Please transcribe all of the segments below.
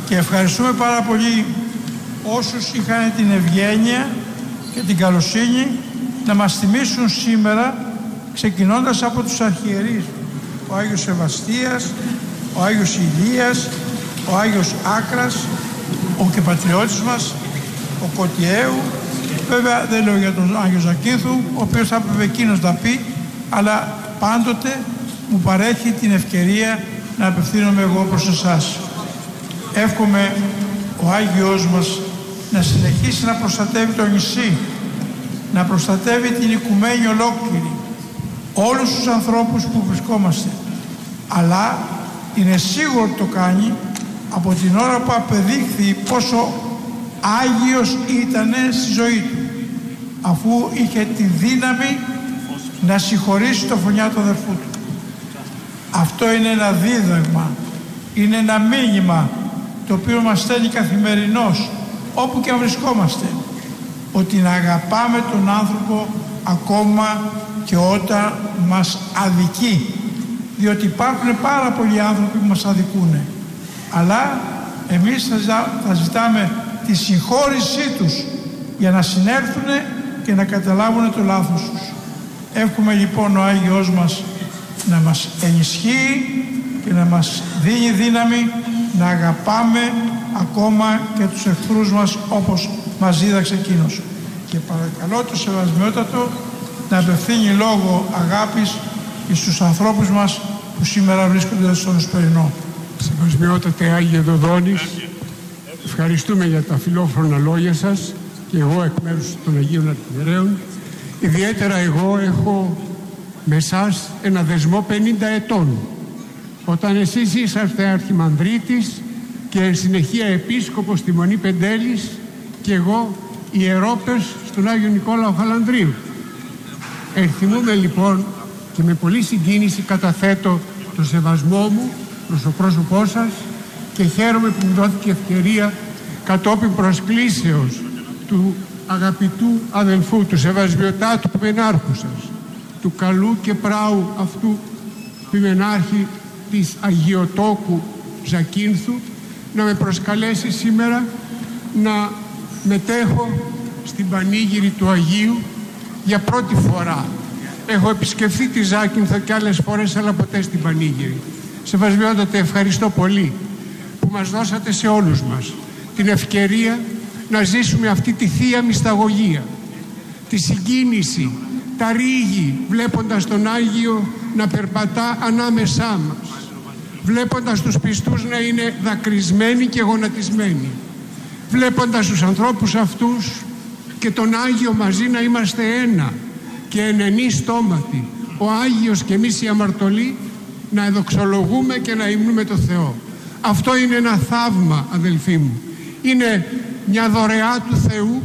Και ευχαριστούμε πάρα πολύ όσους είχαν την ευγένεια και την καλοσύνη να μας θυμίσουν σήμερα, ξεκινώντας από τους αρχιερείς, ο Άγιος Σεβαστίας, ο Άγιος Ηλίας, ο Άγιος Άκρας, ο και πατριώτης μας, ο Κωτιαίου. Βέβαια δεν λέω για τον Άγιο Ζακύνθου, ο οποίος θα έπρεπε εκείνος να πει, αλλά πάντοτε μου παρέχει την ευκαιρία να απευθύνομαι εγώ προς εσάς. Εύχομαι ο Άγιος μας να συνεχίσει να προστατεύει το νησί, να προστατεύει την οικουμένη ολόκληρη, όλους τους ανθρώπους που βρισκόμαστε. Αλλά είναι σίγουρο ότι το κάνει από την ώρα που απεδείχθη πόσο Άγιος ήταν στη ζωή του, αφού είχε τη δύναμη να συγχωρήσει το φωνιάτο αδερφού του. Αυτό είναι ένα δίδαγμα, είναι ένα μήνυμα το οποίο μας στέλνει καθημερινώς, όπου και αν βρισκόμαστε, ότι να αγαπάμε τον άνθρωπο ακόμα και όταν μας αδικεί, διότι υπάρχουν πάρα πολλοί άνθρωποι που μας αδικούν, αλλά εμείς θα ζητάμε τη συγχώρησή τους για να συνέλθουν και να καταλάβουν το λάθος τους. Εύχομαι λοιπόν ο Άγιος μας να μας ενισχύει και να μας δίνει δύναμη να αγαπάμε ακόμα και τους εχθρούς μας όπως μας δίδαξε εκείνος. Και παρακαλώ το Σεβασμιότατο να απευθύνει λόγο αγάπης στους ανθρώπους μας που σήμερα βρίσκονται στον Εσπερινό. Σεβασμιότατε Άγιε Δοδόνης, ευχαριστούμε για τα φιλόφρονα λόγια σας και εγώ εκ μέρους των Αγίων Αρχιερέων. Ιδιαίτερα εγώ έχω με εσάς ένα δεσμό 50 ετών. Όταν εσείς είσαστε αρχιμανδρίτης και εν συνεχεία επίσκοπος στη Μονή Πεντέλης και εγώ ιερόπες στον Άγιο Νικόλαο Χαλανδρίου. Ενθυμούμε λοιπόν και με πολύ συγκίνηση καταθέτω το σεβασμό μου προς το πρόσωπό σας και χαίρομαι που μου δόθηκε ευκαιρία κατόπιν προσκλήσεως του αγαπητού αδελφού, του Σεβασμιωτάτου Πιμενάρχου σας, του καλού και πράου αυτού Πιμενάρχη της Αγιοτόκου Ζακύνθου, να με προσκαλέσει σήμερα να μετέχω στην πανήγυρη του Αγίου για πρώτη φορά. Έχω επισκεφθεί τη Ζάκυνθο και άλλες φορές, αλλά ποτέ στην πανήγυρη. Σεβασμιότατε, ευχαριστώ πολύ που μας δώσατε σε όλους μας την ευκαιρία να ζήσουμε αυτή τη Θεία Μυσταγωγία, τη συγκίνηση, τα ρίγη, βλέποντας τον Άγιο να περπατά ανάμεσά μας, βλέποντας τους πιστούς να είναι δακρυσμένοι και γονατισμένοι, βλέποντας τους ανθρώπους αυτούς και τον Άγιο μαζί να είμαστε ένα και ενενή στόματι, ο Άγιος και εμείς οι αμαρτωλοί να εδοξολογούμε και να υμνούμε το Θεό. Αυτό είναι ένα θαύμα, αδελφοί μου. Είναι μια δωρεά του Θεού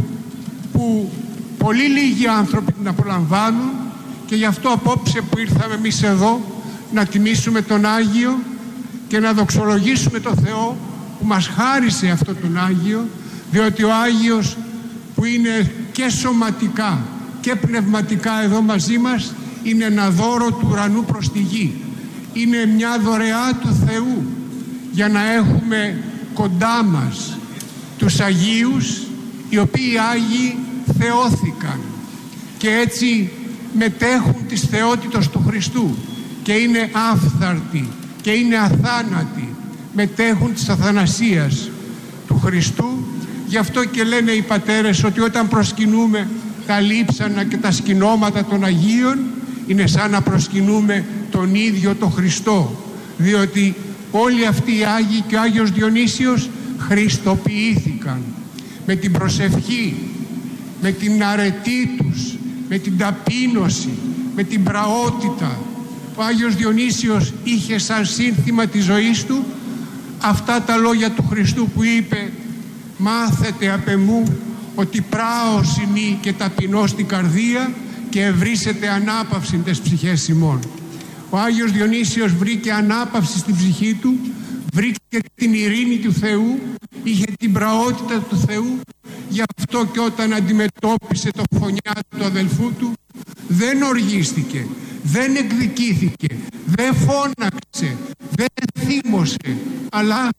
που πολύ λίγοι άνθρωποι την απολαμβάνουν και γι' αυτό απόψε που ήρθαμε εμείς εδώ να τιμήσουμε τον Άγιο και να δοξολογήσουμε τον Θεό που μας χάρισε αυτό τον Άγιο, διότι ο Άγιος που είναι και σωματικά και πνευματικά εδώ μαζί μας είναι ένα δώρο του ουρανού προς τη γη. Είναι μια δωρεά του Θεού για να έχουμε κοντά μας τους Αγίους, οι οποίοι Άγιοι θεώθηκαν και έτσι μετέχουν της θεότητος του Χριστού και είναι άφθαρτοι και είναι αθάνατοι, μετέχουν της αθανασίας του Χριστού. Γι' αυτό και λένε οι πατέρες ότι όταν προσκυνούμε τα λείψανα και τα σκηνώματα των Αγίων είναι σαν να προσκυνούμε τον ίδιο τον Χριστό, διότι όλοι αυτοί οι Άγιοι και ο Άγιος Διονύσιος χριστοποιήθηκαν με την προσευχή, με την αρετή τους, με την ταπείνωση, με την πραότητα. Ο Άγιος Διονύσιος είχε σαν σύνθημα της ζωής του αυτά τα λόγια του Χριστού που είπε «Μάθετε απ' εμού ότι πράος ημί και ταπεινός στην καρδία και ευρύσετε ανάπαυση τες ψυχές ημών». Ο Άγιος Διονύσιος βρήκε ανάπαυση στην ψυχή του, βρήκε την ειρήνη του Θεού, είχε την πραότητα του Θεού. Γι' αυτό και όταν αντιμετώπισε το φωνιά του αδελφού του δεν οργίστηκε, δεν εκδικήθηκε, δεν φώναξε, δεν θύμωσε, αλλά